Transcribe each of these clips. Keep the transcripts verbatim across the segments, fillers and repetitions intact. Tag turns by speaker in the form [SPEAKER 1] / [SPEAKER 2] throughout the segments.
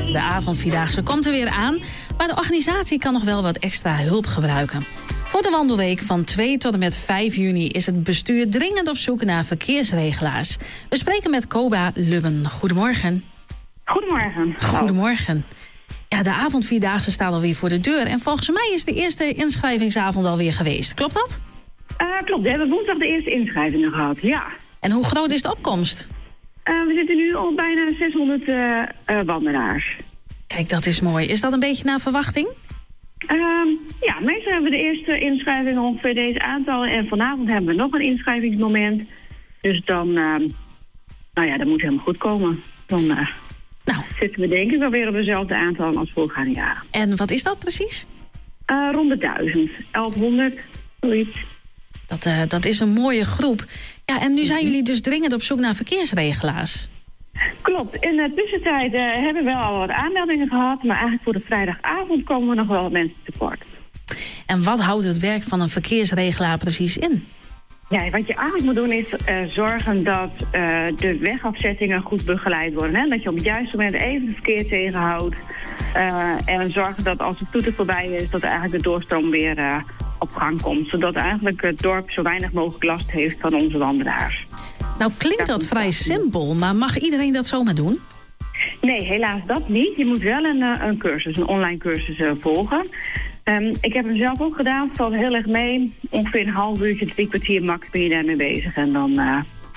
[SPEAKER 1] De avondvierdaagse komt er weer aan, maar de organisatie kan nog wel wat extra hulp gebruiken. Voor de wandelweek van twee tot en met vijf juni is het bestuur dringend op zoek naar verkeersregelaars. We spreken met Koba Lubben. Goedemorgen.
[SPEAKER 2] Goedemorgen.
[SPEAKER 1] Goedemorgen. Ja, de avondvierdaagse staat alweer voor de deur. En volgens mij is de eerste inschrijvingsavond alweer geweest. Klopt dat?
[SPEAKER 2] Uh, klopt, we hebben woensdag de eerste inschrijvingen gehad, ja.
[SPEAKER 1] En hoe groot is de opkomst?
[SPEAKER 2] Uh, we zitten nu op bijna zeshonderd uh, uh, wandelaars.
[SPEAKER 1] Kijk, dat is mooi. Is dat een beetje naar verwachting?
[SPEAKER 2] Uh, ja, meestal hebben we de eerste inschrijvingen ongeveer deze aantallen. En vanavond hebben we nog een inschrijvingsmoment. Dus dan, uh, nou ja, dat moet helemaal goed komen. Dan uh, nou. zitten we denk ik wel weer op dezelfde aantallen als voorgaande jaren.
[SPEAKER 1] En wat is dat precies?
[SPEAKER 2] Uh, rond de duizend, elfhonderd, zoiets.
[SPEAKER 1] Dat, uh, dat is een mooie groep. Ja, en nu zijn jullie dus dringend op zoek naar verkeersregelaars.
[SPEAKER 2] Klopt. In de tussentijd uh, hebben we wel al wat aanmeldingen gehad, maar eigenlijk voor de vrijdagavond komen we nog wel wat mensen tekort.
[SPEAKER 1] En wat houdt het werk van een verkeersregelaar precies in?
[SPEAKER 2] Ja, wat je eigenlijk moet doen is uh, zorgen dat uh, de wegafzettingen goed begeleid worden. Hè? Dat je op het juiste moment even het verkeer tegenhoudt. Uh, en zorgen dat als de toeter voorbij is, dat eigenlijk de doorstroom weer uh, op gang komt. Zodat eigenlijk het dorp zo weinig mogelijk last heeft van onze wandelaars.
[SPEAKER 1] Nou klinkt dat vrij simpel, maar mag iedereen dat zomaar doen?
[SPEAKER 2] Nee, helaas dat niet. Je moet wel een, een cursus, een online cursus uh, volgen. Um, ik heb hem zelf ook gedaan, het valt heel erg mee. Ongeveer een half uurtje, drie kwartier max ben je daarmee bezig. En dan, uh,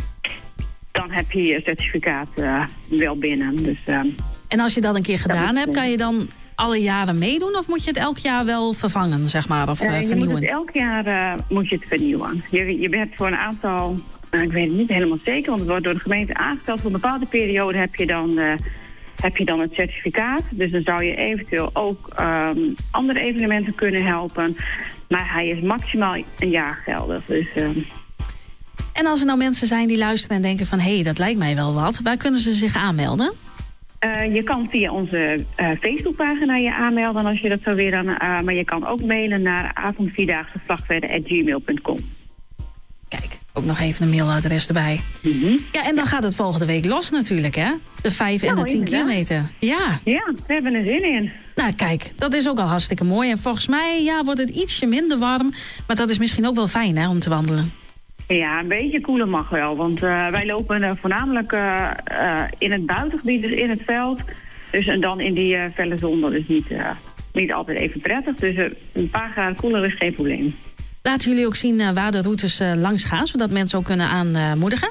[SPEAKER 2] dan heb je je certificaat uh, wel binnen. Dus, uh,
[SPEAKER 1] en als je dat een keer gedaan hebt, kan je dan alle jaren meedoen? Of moet je het elk jaar wel vervangen, zeg maar, of uh,
[SPEAKER 2] uh, je
[SPEAKER 1] vernieuwen?
[SPEAKER 2] Moet het elk jaar uh, moet je het vernieuwen. Je, je hebt voor een aantal, uh, ik weet het niet helemaal zeker, want het wordt door de gemeente aangesteld. Voor een bepaalde periode heb je dan... Uh, heb je dan het certificaat. Dus dan zou je eventueel ook um, andere evenementen kunnen helpen. Maar hij is maximaal een jaar geldig. Dus, um...
[SPEAKER 1] En als er nou mensen zijn die luisteren en denken van... hé, hey, dat lijkt mij wel wat. Waar kunnen ze zich aanmelden?
[SPEAKER 2] Uh, je kan via onze uh, Facebookpagina je aanmelden als je dat zou willen. Uh, maar je kan ook mailen naar avondvierdaagse slagverder apenstaartje gmail punt com.
[SPEAKER 1] Kijk, ook nog even een mailadres erbij.
[SPEAKER 2] Mm-hmm.
[SPEAKER 1] Ja, en dan gaat het volgende week los natuurlijk, hè? De vijf en
[SPEAKER 2] nou,
[SPEAKER 1] de tien
[SPEAKER 2] inderdaad.
[SPEAKER 1] kilometer. Ja.
[SPEAKER 2] Ja, we hebben er zin in.
[SPEAKER 1] Nou, kijk, dat is ook al hartstikke mooi. En volgens mij ja, wordt het ietsje minder warm. Maar dat is misschien ook wel fijn, hè, om te wandelen.
[SPEAKER 2] Ja, een beetje koeler mag wel. Want uh, wij lopen uh, voornamelijk uh, uh, in het buitengebied, dus in het veld. Dus en dan in die uh, felle zon, dat is niet, uh, niet altijd even prettig. Dus uh, een paar graden koeler is geen probleem.
[SPEAKER 1] Laten jullie ook zien uh, waar de routes uh, langs gaan, zodat mensen ook kunnen aanmoedigen?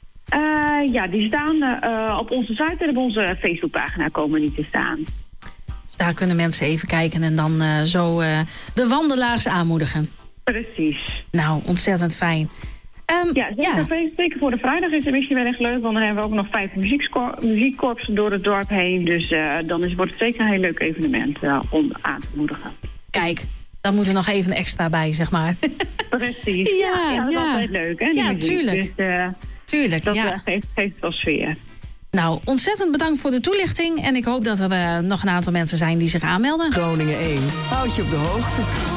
[SPEAKER 2] Uh, ja, die staan uh, op onze site en op onze Facebookpagina komen die te staan.
[SPEAKER 1] Dus daar kunnen mensen even kijken en dan uh, zo uh, de wandelaars aanmoedigen.
[SPEAKER 2] Precies.
[SPEAKER 1] Nou, ontzettend fijn. Um,
[SPEAKER 2] ja, zeker, ja, zeker voor de vrijdag is het misschien wel echt leuk, want dan hebben we ook nog vijf muziekkorpsen door het dorp heen. Dus uh, dan is, wordt het zeker een heel leuk evenement uh, om aan te moedigen.
[SPEAKER 1] Kijk. Dan moet er nog even extra bij, zeg maar.
[SPEAKER 2] Precies.
[SPEAKER 1] Ja,
[SPEAKER 2] ja, ja, dat is
[SPEAKER 1] ja.
[SPEAKER 2] altijd leuk, hè?
[SPEAKER 1] Ja,
[SPEAKER 2] muziek.
[SPEAKER 1] tuurlijk.
[SPEAKER 2] Dus, uh,
[SPEAKER 1] tuurlijk,
[SPEAKER 2] dat
[SPEAKER 1] ja.
[SPEAKER 2] uh, geeft, geeft wel sfeer.
[SPEAKER 1] Nou, ontzettend bedankt voor de toelichting. En ik hoop dat er uh, nog een aantal mensen zijn die zich aanmelden.
[SPEAKER 3] Groningen één houdt je op de hoogte.